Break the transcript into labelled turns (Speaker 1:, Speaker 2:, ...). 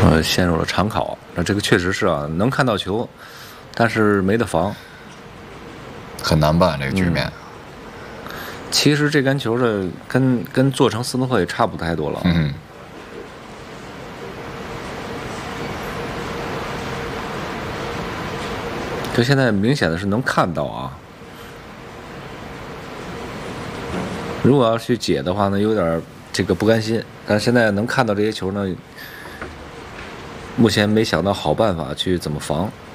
Speaker 1: 陷入了长考。那这个确实是啊，能看到球，但是没得防，
Speaker 2: 很难办这个局面。
Speaker 1: 其实这杆球的跟做成斯诺克也差不太多了。就现在明显的是能看到啊。如果要去解的话呢，有点这个不甘心。但是现在能看到这些球呢，目前没想到好办法去怎么防。